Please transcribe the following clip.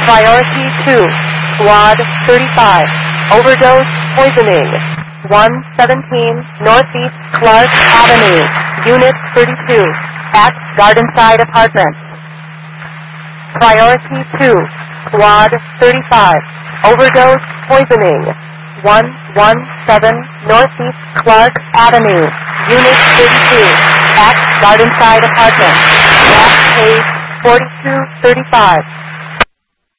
Priority 2, Squad 35, overdose poisoning, 117 Northeast Clark Avenue, Unit 32, at Gardenside Apartments. Priority 2, Squad 35, overdose poisoning, 117 Northeast Clark Avenue, Unit 32, at Gardenside Apartments. Last page 4235.